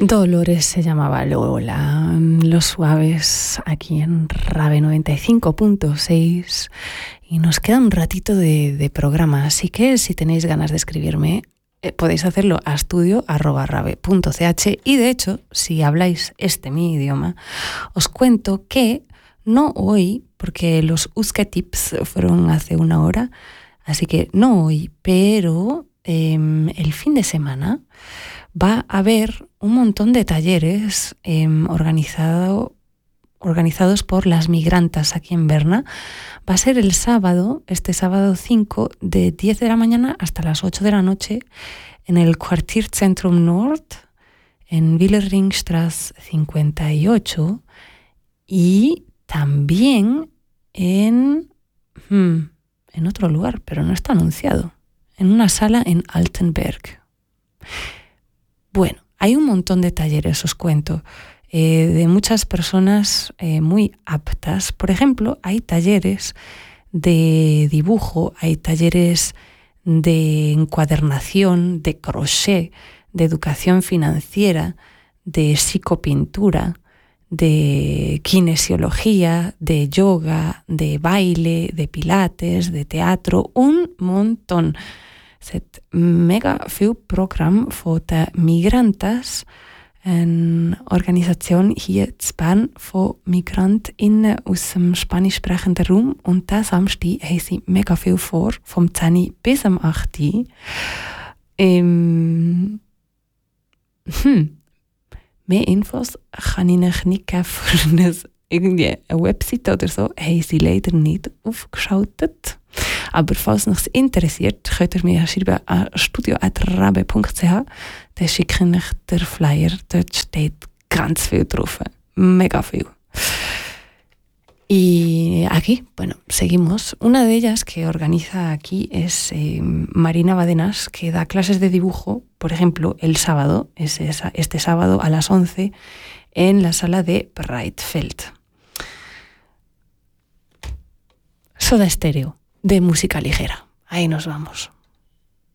Dolores se llamaba Lola, Los Suaves, aquí en RAVE 95.6, y nos queda un ratito de programa, así que si tenéis ganas de escribirme, podéis hacerlo a estudio@rave.ch, y de hecho, si habláis mi idioma, os cuento que no hoy, porque los Euskera Tips fueron hace una hora, así que no hoy, pero el fin de semana va a haber un montón de talleres organizados por las migrantas aquí en Berna. Va a ser el sábado, este sábado 5, de 10 de la mañana hasta las 8 de la noche en el Quartierzentrum Nord, en Wilhelmstraße 58, y también en otro lugar, pero no está anunciado, en una sala en Altenberg. Bueno, hay un montón de talleres, os cuento, de muchas personas muy aptas. Por ejemplo, hay talleres de dibujo, hay talleres de encuadernación, de crochet, de educación financiera, de psicopintura, de kinesiología, de yoga, de baile, de pilates, de teatro, un montón. Het mega veel programma voor de migrantas, een organisatie hier in Bern voor migrantinnen aus dem spanischsprechenden Raum, und da Samstag haben sie mega viel vor, vom 10 bis am 8. Mehr Infos kann ich euch nicht geben für irgendwie eine Website oder so, haben sie leider nicht aufgeschaltet. Aber falls euch interessiert, könnt ihr mir schreiben an studio@rave.ch. Dann schicke ich euch den Flyer. Dort steht ganz viel drauf. Mega viel. Y aquí, bueno, seguimos. Una de ellas que organiza aquí es Marina Badenas, que da clases de dibujo, por ejemplo, el sábado, este sábado a las 11, en la sala de Breitfeld. Soda Stereo, de música ligera. Ahí nos vamos.